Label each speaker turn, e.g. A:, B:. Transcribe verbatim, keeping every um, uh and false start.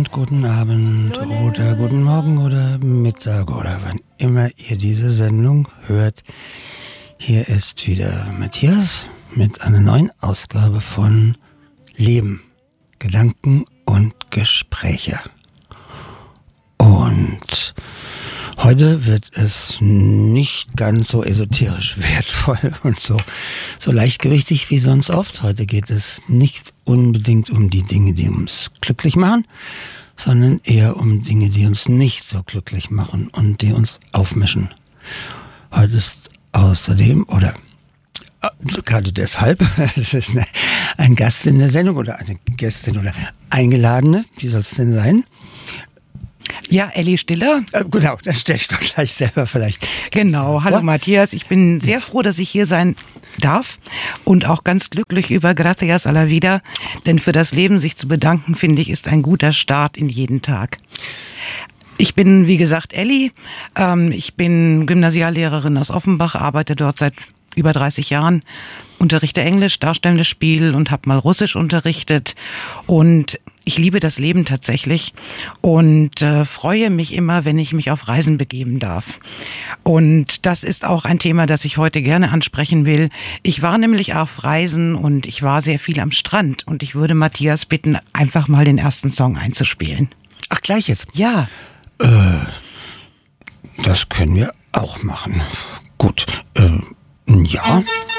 A: und guten Abend oder guten Morgen oder Mittag oder wann immer ihr diese Sendung hört. Hier ist wieder Matthias mit einer neuen Ausgabe von Leben, Gedanken und Gespräche. Und heute wird es nicht ganz so esoterisch wertvoll und so, so leichtgewichtig wie sonst oft. Heute geht es nicht unbedingt um die Dinge, die uns glücklich machen, sondern eher um Dinge, die uns nicht so glücklich machen und die uns aufmischen. Heute ist außerdem, oder gerade deshalb, es ist eine, ein Gast in der Sendung oder eine Gästin oder Eingeladene, wie soll es denn sein?
B: Ja, Elli Stiller.
A: Äh, genau, dann stell ich doch gleich selber vielleicht.
B: Genau, hallo Matthias, ich bin sehr froh, dass ich hier sein darf und auch ganz glücklich über Gracias a la Vida, denn für das Leben sich zu bedanken, finde ich, ist ein guter Start in jeden Tag. Ich bin, wie gesagt, Elli, ähm, ich bin Gymnasiallehrerin aus Offenbach, arbeite dort seit über dreißig Jahren, unterrichte Englisch, darstellendes Spiel und habe mal Russisch unterrichtet und ich liebe das Leben tatsächlich und äh, freue mich immer, wenn ich mich auf Reisen begeben darf. Und das ist auch ein Thema, das ich heute gerne ansprechen will. Ich war nämlich auf Reisen und ich war sehr viel am Strand und ich würde Matthias bitten, einfach mal den ersten Song einzuspielen.
A: Ach, gleich jetzt?
B: Ja.
A: Äh, das können wir auch machen. Gut, äh, ja.